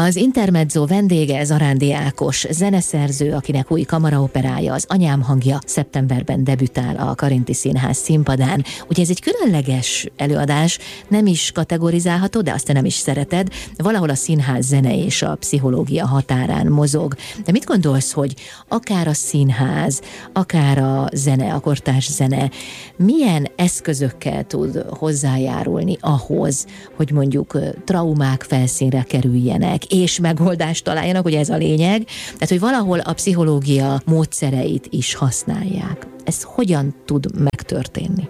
Az Intermezzo vendége Zarándi Ákos, zeneszerző, akinek új kamaraoperája, az Anyám hangja szeptemberben debütál a Karinti Színház színpadán. Ugye ez egy különleges előadás, nem is kategorizálható, de azt te nem is szereted, valahol a színház zene és a pszichológia határán mozog. De mit gondolsz, hogy akár a színház, akár a zene, a kortárs zene milyen eszközökkel tud hozzájárulni ahhoz, hogy mondjuk traumák felszínre kerüljenek, és megoldást találjanak, ugye ez a lényeg, tehát hogy valahol a pszichológia módszereit is használják. Ez hogyan tud megtörténni?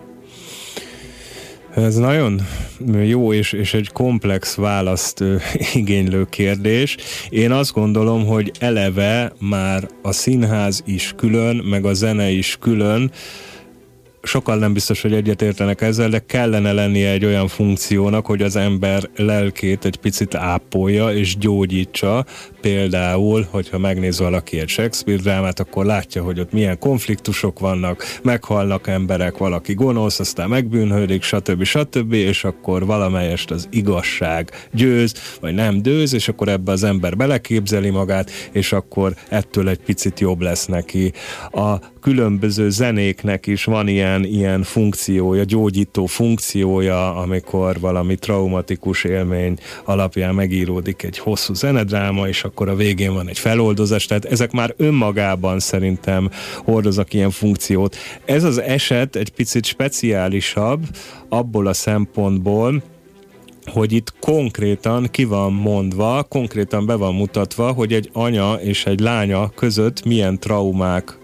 Ez nagyon jó és egy komplex választ igénylő kérdés. Én azt gondolom, hogy eleve már a színház is külön, meg a zene is külön. Sokkal nem biztos, hogy egyetértenek ezzel, de kellene lennie egy olyan funkciónak, hogy az ember lelkét egy picit ápolja és gyógyítsa. Például, hogyha megnéz valaki egy Shakespeare drámát, akkor látja, hogy ott milyen konfliktusok vannak, meghalnak emberek, valaki gonosz, aztán megbűnhődik, stb. És akkor valamelyest az igazság győz, vagy nem győz, és akkor ebbe az ember beleképzeli magát, és akkor ettől egy picit jobb lesz neki. A különböző zenéknek is van ilyen funkciója, gyógyító funkciója, amikor valami traumatikus élmény alapján megíródik egy hosszú zenedráma, és akkor a végén van egy feloldozás, tehát ezek már önmagában szerintem hordoznak ilyen funkciót. Ez az eset egy picit speciálisabb abból a szempontból, hogy itt konkrétan ki van mondva, konkrétan be van mutatva, hogy egy anya és egy lánya között milyen traumák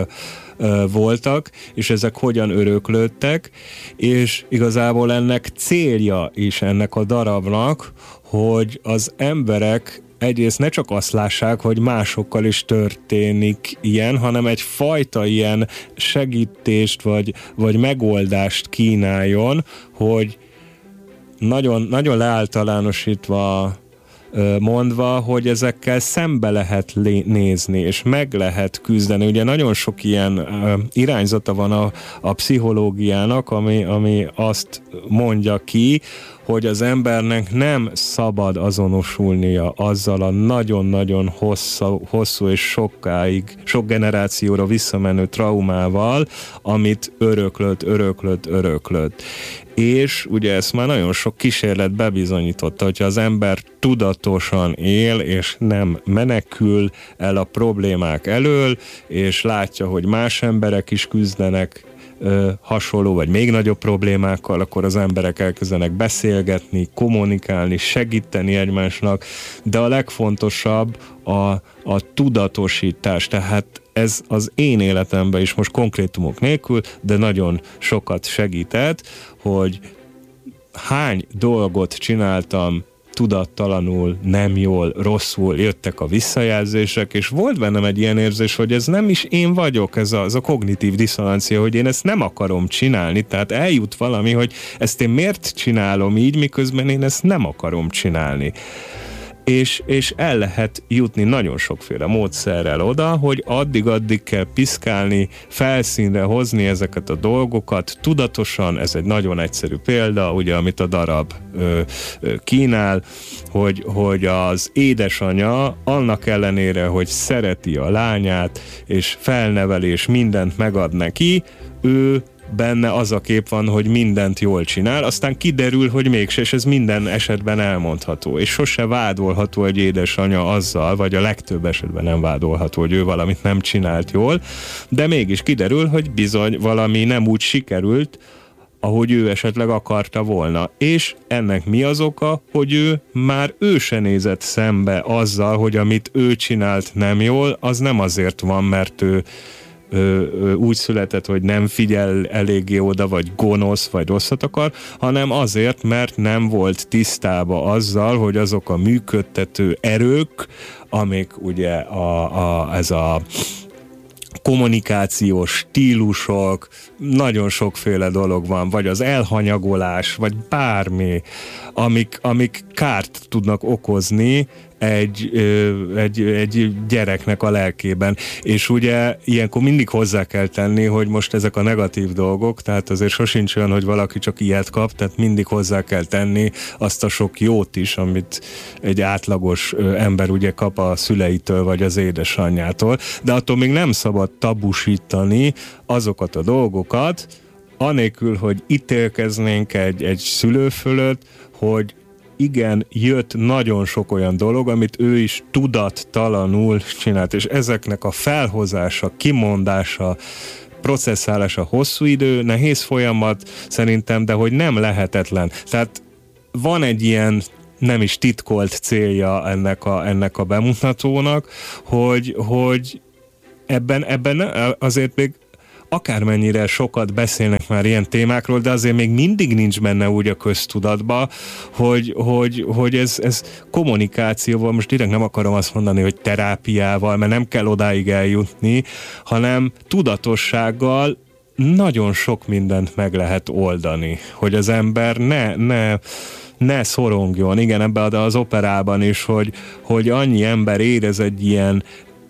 voltak, és ezek hogyan öröklődtek, és igazából ennek célja is ennek a darabnak, hogy az emberek egyrészt ne csak azt lássák, hogy másokkal is történik ilyen, hanem egyfajta ilyen segítést vagy megoldást kínáljon, hogy nagyon, nagyon leáltalánosítva mondva, hogy ezekkel szembe lehet nézni, és meg lehet küzdeni. Ugye nagyon sok ilyen irányzata van a pszichológiának, ami azt mondja ki, hogy az embernek nem szabad azonosulnia azzal a nagyon-nagyon hosszú és sok generációra visszamenő traumával, amit öröklött. És ugye ezt már nagyon sok kísérlet bebizonyította, hogyha az ember tudatosan él, és nem menekül el a problémák elől, és látja, hogy más emberek is küzdenek hasonló vagy még nagyobb problémákkal, akkor az emberek elkezdenek beszélgetni, kommunikálni, segíteni egymásnak, de a legfontosabb a tudatosítás, tehát ez az én életemben is most konkrétumok nélkül, de nagyon sokat segített, hogy hány dolgot csináltam tudattalanul, nem jól, rosszul, jöttek a visszajelzések, és volt bennem egy ilyen érzés, hogy ez nem is én vagyok, ez a kognitív diszonancia, hogy én ezt nem akarom csinálni, tehát eljut valami, hogy ezt én miért csinálom így, miközben én ezt nem akarom csinálni. És el lehet jutni nagyon sokféle módszerrel oda, hogy addig kell piszkálni, felszínre hozni ezeket a dolgokat tudatosan, ez egy nagyon egyszerű példa, ugye, amit a darab kínál, hogy az édesanyja annak ellenére, hogy szereti a lányát, és felnevel, és mindent megad neki, ő benne az a kép van, hogy mindent jól csinál, aztán kiderül, hogy mégse, és ez minden esetben elmondható, és sose vádolható egy édesanya azzal, vagy a legtöbb esetben nem vádolható, hogy ő valamit nem csinált jól, de mégis kiderül, hogy bizony valami nem úgy sikerült, ahogy ő esetleg akarta volna. És ennek mi az oka, hogy ő se nézett szembe azzal, hogy amit ő csinált nem jól, az nem azért van, mert ő úgy született, hogy nem figyel eléggé oda, vagy gonosz, vagy rosszat akar, hanem azért, mert nem volt tisztába azzal, hogy azok a működtető erők, amik ugye ez a kommunikációs stílusok, nagyon sokféle dolog van, vagy az elhanyagolás, vagy bármi, amik kárt tudnak okozni egy gyereknek a lelkében. És ugye ilyenkor mindig hozzá kell tenni, hogy most ezek a negatív dolgok, tehát azért sosincs olyan, hogy valaki csak ilyet kap, tehát mindig hozzá kell tenni azt a sok jót is, amit egy átlagos ember ugye kap a szüleitől, vagy az édesanyjától, de attól még nem szabad tabusítani azokat a dolgokat, anélkül, hogy ítélkeznénk egy szülő fölött, hogy igen, jött nagyon sok olyan dolog, amit ő is tudattalanul csinált, és ezeknek a felhozása, kimondása, processzálása hosszú idő, nehéz folyamat szerintem, de hogy nem lehetetlen. Tehát van egy ilyen nem is titkolt célja ennek a bemutatónak, hogy ebben azért még akármennyire sokat beszélnek már ilyen témákról, de azért még mindig nincs benne úgy a köztudatba, hogy ez kommunikációval, most direkt nem akarom azt mondani, hogy terápiával, mert nem kell odáig eljutni, hanem tudatossággal nagyon sok mindent meg lehet oldani, hogy az ember ne szorongjon. Igen, ebben az operában is, hogy annyi ember érez egy ilyen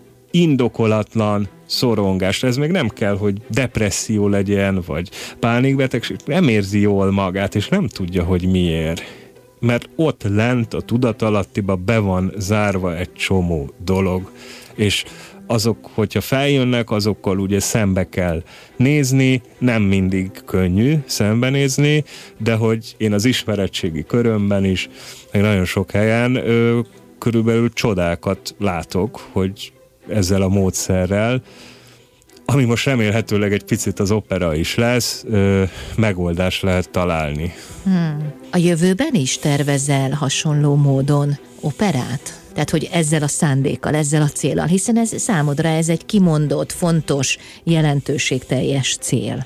indokolatlan szorongást. Ez még nem kell, hogy depresszió legyen, vagy pánikbetegség. Nem érzi jól magát, és nem tudja, hogy miért. Mert ott lent a tudatalattiba be van zárva egy csomó dolog. És azok, hogyha feljönnek, azokkal ugye szembe kell nézni, nem mindig könnyű szembenézni, de hogy én az ismeretségi körömben is, meg nagyon sok helyen körülbelül csodákat látok, hogy ezzel a módszerrel, ami most remélhetőleg egy picit az opera is lesz, megoldást lehet találni. A jövőben is tervezel hasonló módon operát? Tehát, hogy ezzel a szándékkal, ezzel a céllal, hiszen ez számodra ez egy kimondott, fontos, jelentőségteljes cél.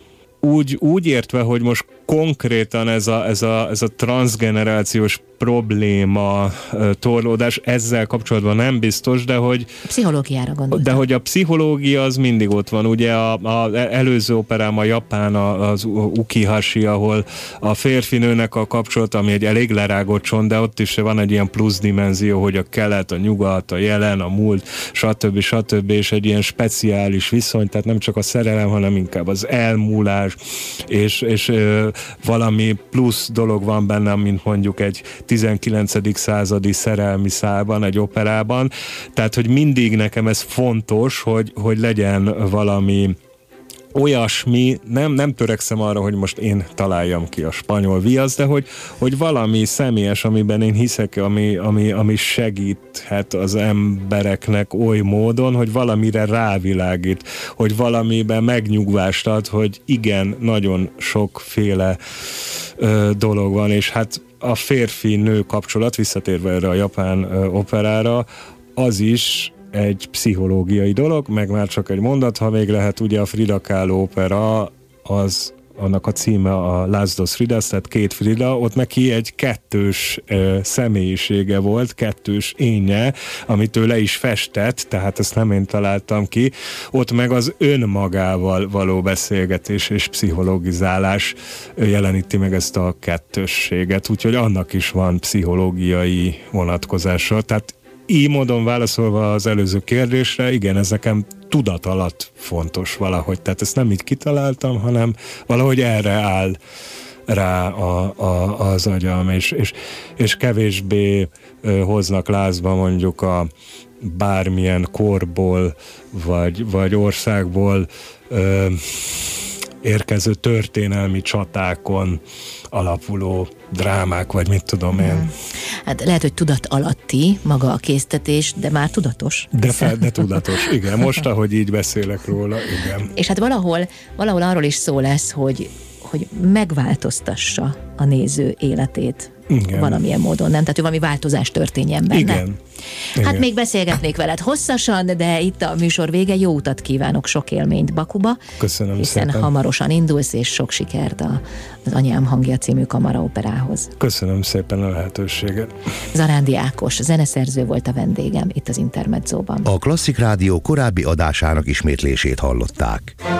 Úgy értve, hogy most konkrétan ez a transzgenerációs probléma, torlódás, ezzel kapcsolatban nem biztos, de hogy... Pszichológiára gondoltam. De hogy a pszichológia az mindig ott van. Ugye az előző operám a japán, az Ukihashi, ahol a férfinőnek a kapcsolat, ami egy elég lerágott csont, de ott is van egy ilyen plusz dimenzió, hogy a kelet, a nyugat, a jelen, a múlt, stb. És egy ilyen speciális viszony, tehát nem csak a szerelem, hanem inkább az elmúlás, és valami plusz dolog van benne, mint mondjuk egy 19. századi szerelmi szálban, egy operában. Tehát, hogy mindig nekem ez fontos, hogy legyen valami olyasmi, nem törekszem arra, hogy most én találjam ki a spanyol viaszt, de hogy valami személyes, amiben én hiszek, ami segíthet az embereknek oly módon, hogy valamire rávilágít, hogy valamiben megnyugvást ad, hogy igen, nagyon sokféle dolog van, és hát a férfi-nő kapcsolat, visszatérve erre a japán operára, az is egy pszichológiai dolog, meg már csak egy mondat, ha még lehet, ugye a Frida Kahlo opera, annak a címe a Las dos Fridas, tehát két Frida, ott neki egy kettős személyisége volt, kettős énje, amit ő le is festett, tehát ezt nem én találtam ki, ott meg az önmagával való beszélgetés és pszichologizálás jeleníti meg ezt a kettősséget, úgyhogy annak is van pszichológiai vonatkozása, tehát így módon válaszolva az előző kérdésre, igen, ez nekem tudat alatt fontos valahogy. Tehát ezt nem így kitaláltam, hanem valahogy erre áll rá az agyam, és kevésbé hoznak lázba mondjuk a bármilyen korból, vagy országból érkező történelmi csatákon alapuló drámák, vagy mit tudom én. Hát lehet, hogy tudat alatti maga a késztetés, de már tudatos. De tudatos, igen. Most, ahogy így beszélek róla, igen. És hát valahol arról is szó lesz, hogy megváltoztassa a néző életét. Igen. Valamilyen módon, nem? Tehát, hogy valami változás történjen benne. Igen. Hát igen. még beszélgetnék veled hosszasan, de itt a műsor vége. Jó utat kívánok, sok élményt Bakuba. Köszönöm hiszen szépen. Hamarosan indulsz, és sok sikert az Anyám hangja című kamaraoperához. Köszönöm szépen a lehetőséget. Zarándi Ákos zeneszerző volt a vendégem itt az Intermedzóban. A Klasszik Rádió korábbi adásának ismétlését hallották.